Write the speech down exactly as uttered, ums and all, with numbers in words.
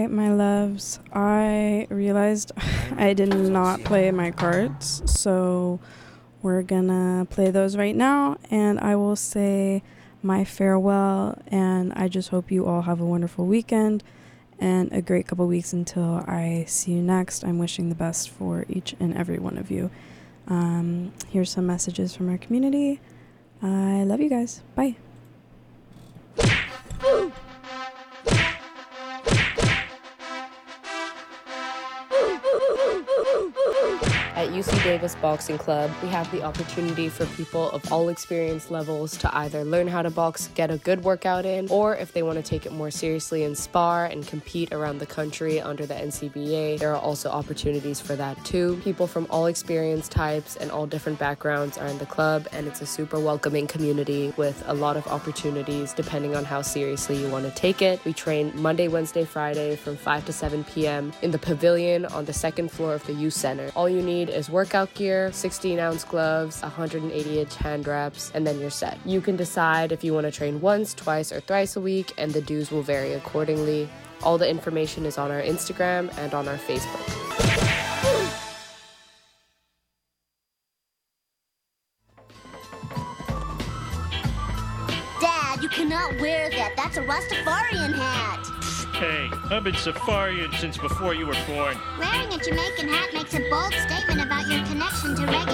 Hi, my loves. I realized I did not play my cards, so we're gonna play those right now, and I will say my farewell, and I just hope you all have a wonderful weekend and a great couple weeks until I see you next. I'm wishing the best for each and every one of you. Um, here's some messages from our community. I love you guys. Bye. At U C Davis Boxing Club, we have the opportunity for people of all experience levels to either learn how to box, get a good workout in, or if they want to take it more seriously and spar and compete around the country under the N C B A, there are also opportunities for that too. People from all experience types and all different backgrounds are in the club, and it's a super welcoming community with a lot of opportunities depending on how seriously you want to take it. We train Monday, Wednesday, Friday from five to seven p.m. in the pavilion on the second floor of the youth center. All you need is workout gear, sixteen ounce gloves, one hundred eighty inch hand wraps, and then you're set. You can decide if you want to train once, twice, or thrice a week, and the dues will vary accordingly. All the information is on our Instagram and on our Facebook. Dad, you cannot wear that. That's a Rastafarian hat. Hey, I've been Safarian since before you were born. Wearing a Jamaican hat makes a bold statement about your connection to reggae